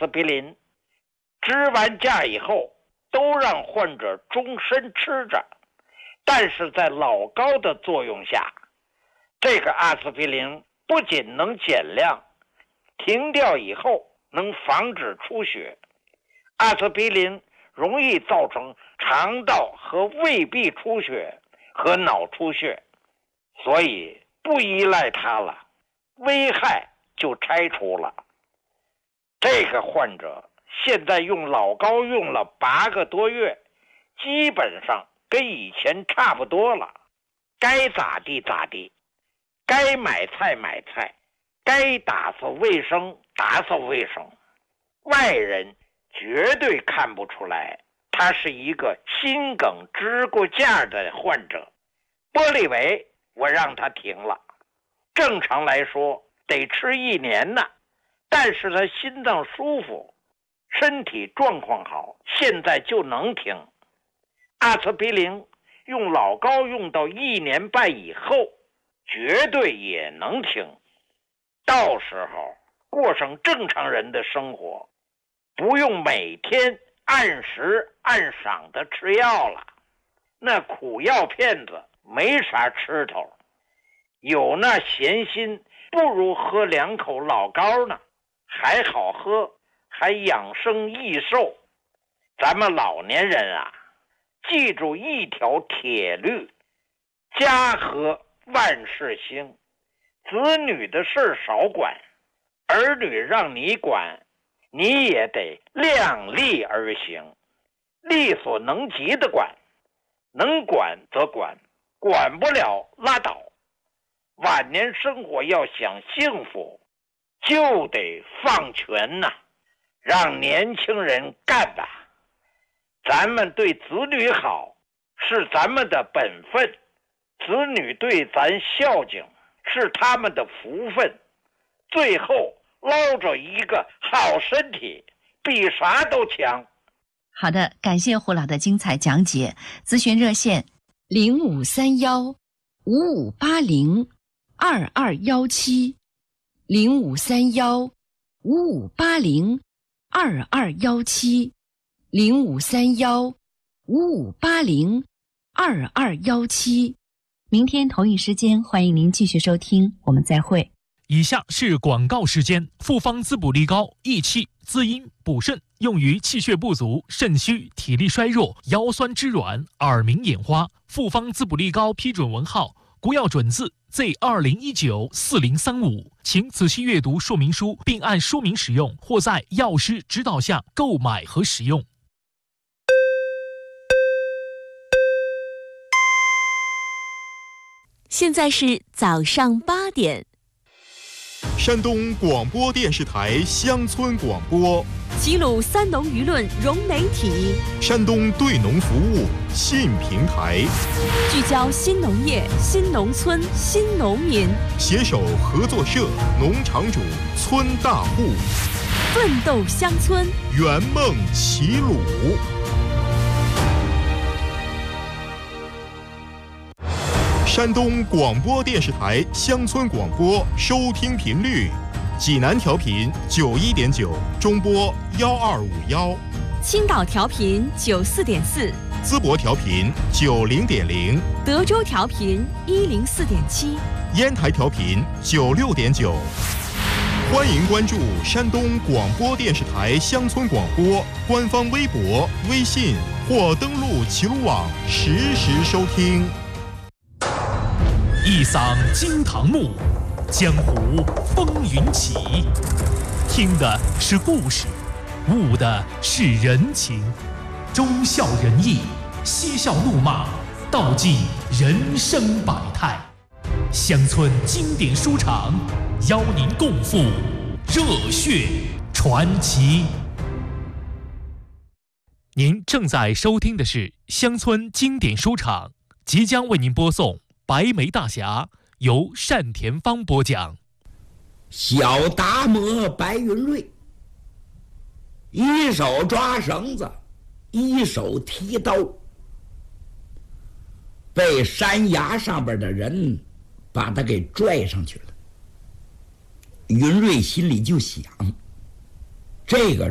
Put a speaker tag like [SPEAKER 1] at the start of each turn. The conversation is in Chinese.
[SPEAKER 1] 司匹林，支完架以后都让患者终身吃着，但是在老高的作用下，这个阿司匹林不仅能减量，停掉以后能防止出血。阿司匹林容易造成肠道和胃壁出血和脑出血，所以不依赖它了，危害就拆除了。这个患者现在用老高用了8个多月，基本上跟以前差不多了，该咋地咋地，该买菜买菜，该打扫卫生打扫卫生，外人绝对看不出来他是一个心梗支过架的患者。玻利维我让他停了，正常来说得吃1年呢，但是他心脏舒服，身体状况好，现在就能停。阿司匹林用老高用到1年半以后，绝对也能停。到时候过上正常人的生活，不用每天按时按晌的吃药了。那苦药片子没啥吃头，有那闲心不如喝2口老高呢，还好喝，还养生益寿。咱们老年人啊，记住一条铁律：家和万事兴。子女的事少管，儿女让你管，你也得量力而行，力所能及的管，能管则管，管不了拉倒。晚年生活要想幸福，就得放权呐，让年轻人干吧。咱们对子女好是咱们的本分，子女对咱孝敬是他们的福分，最后捞着一个好身体比啥都强。
[SPEAKER 2] 好的，感谢胡老的精彩讲解。咨询热线0531-5580-2217 0531-5580-2217 0531-5580-2217。明天同一时间，欢迎您继续收听，我们再会。
[SPEAKER 3] 以下是广告时间。复方滋补力膏益气滋阴补肾，用于气血不足、肾虚、体力衰弱、腰酸肢软、耳鸣眼花。复方滋补力膏批准文号：国药准字 Z20194035，请仔细阅读说明书，并按说明使用，或在药师指导下购买和使用。
[SPEAKER 4] 现在是早上8点。
[SPEAKER 5] 山东广播电视台乡村广播，
[SPEAKER 4] 齐鲁三农舆论融媒体，
[SPEAKER 5] 山东对农服务新平台，
[SPEAKER 4] 聚焦新农业、新农村、新农民，
[SPEAKER 5] 携手合作社、农场主、村大户，
[SPEAKER 4] 奋斗乡村，
[SPEAKER 5] 圆梦齐鲁。山东广播电视台乡村广播收听频率：济南调频91.9，中波1251；
[SPEAKER 4] 青岛调频94.4，
[SPEAKER 5] 淄博调频90.0，
[SPEAKER 4] 德州调频104.7，
[SPEAKER 5] 烟台调频96.9。欢迎关注山东广播电视台乡村广播官方微博、微信，或登录齐鲁网实时收听。
[SPEAKER 3] 一嗓惊堂木，江湖风云起。听的是故事，悟的是人情，忠孝仁义，嬉笑怒骂，道尽人生百态。乡村经典书场，邀您共赴热血传奇。您正在收听的是乡村经典书场，即将为您播送白眉大侠，由单田芳播讲。
[SPEAKER 6] 小达摩白云瑞，一手抓绳子，一手提刀，被山崖上边的人把他给拽上去了。云瑞心里就想，这个